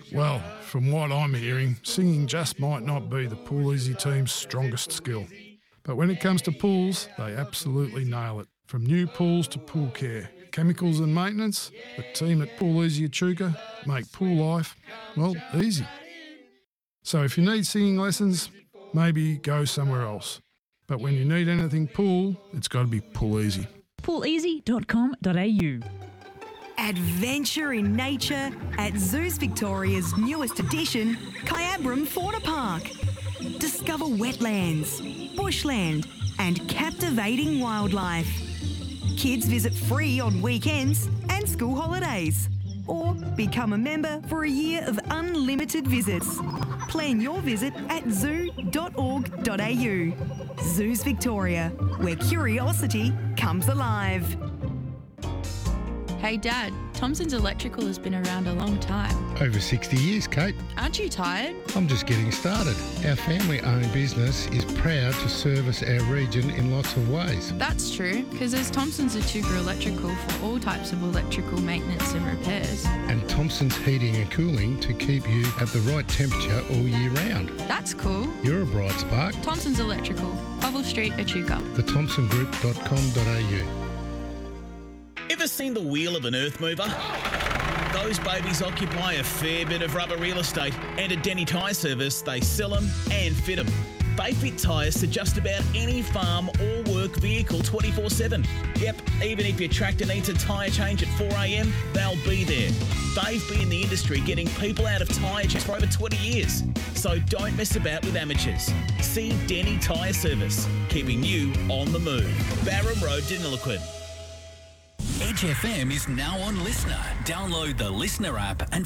Well, from what I'm hearing, singing just might not be the Pool Easy team's strongest skill. But when it comes to pools, they absolutely nail it. From new pools to pool care, chemicals and maintenance, the team at Pool Easy Echuca make pool life, well, easy. So if you need singing lessons, maybe go somewhere else. But when you need anything pool, it's got to be Pool Easy. Pooleasy.com.au. Adventure in nature at Zoos Victoria's newest addition, Kyabram Fauna Park. Discover wetlands, bushland and captivating wildlife. Kids visit free on weekends and school holidays. Or become a member for a year of unlimited visits. Plan your visit at zoo.org.au. Zoos Victoria, where curiosity comes alive. Hey Dad, Thompson's Electrical has been around a long time. Over 60 years, Kate. Aren't you tired? I'm just getting started. Our family-owned business is proud to service our region in lots of ways. That's true, because there's Thompson's Echuca Electrical for all types of electrical maintenance and repairs. And Thompson's Heating and Cooling to keep you at the right temperature all year round. That's cool. You're a bright spark. Thompson's Electrical, Oval Street, Echuca. thethompsongroup.com.au. Ever seen the wheel of an earth mover? Those babies occupy a fair bit of rubber real estate, and at Denny Tyre Service, they sell them and fit them. They fit tyres to just about any farm or work vehicle 24/7. Yep, even if your tractor needs a tyre change at 4 a.m, they'll be there. They've been in the industry getting people out of tyre checks for over 20 years. So don't mess about with amateurs. See Denny Tyre Service, keeping you on the move. Barham Road, Deniliquin. Edge FM is now on Listener. Download the Listener app and